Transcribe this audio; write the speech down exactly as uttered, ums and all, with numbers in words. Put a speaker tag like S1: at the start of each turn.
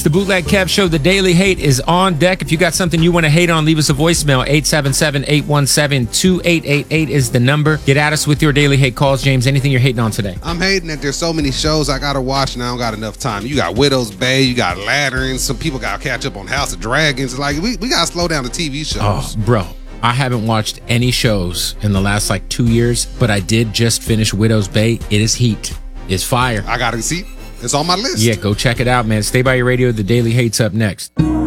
S1: the Bootleg Kev Show. The Daily Hate is on deck. If you got something you want to hate on, leave us a voicemail. eight seven seven, eight one seven, two eight eight eight is the number. Get at us with your Daily Hate calls. James, anything you're hating on today?
S2: I'm hating that there's so many shows I gotta watch and I don't got enough time. You got Widow's Bay, you got Ladders, some people gotta catch up on House of Dragons. Like, we, we gotta slow down the T V shows.
S1: Oh, bro. I haven't watched any shows in the last like two years, but I did just finish Widow's Bay. It is heat. It's fire.
S2: I gotta see. It's on my list.
S1: Yeah, go check it out, man. Stay by your radio. The Daily Hate's up next.